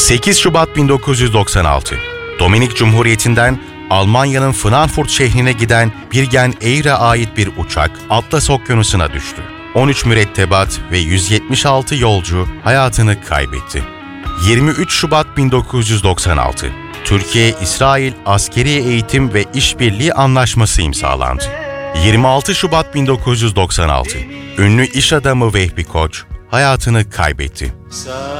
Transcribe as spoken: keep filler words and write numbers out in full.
sekiz Şubat bin dokuz yüz doksan altı, Dominik Cumhuriyeti'nden Almanya'nın Frankfurt şehrine giden Birgen Air'e ait bir uçak Atlas Okyanusu'na düştü. on üç mürettebat ve yüz yetmiş altı yolcu hayatını kaybetti. yirmi üç Şubat bin dokuz yüz doksan altı, Türkiye-İsrail Askeri Eğitim ve İşbirliği Anlaşması imzalandı. yirmi altı Şubat bin dokuz yüz doksan altı, ünlü iş adamı Vehbi Koç hayatını kaybetti.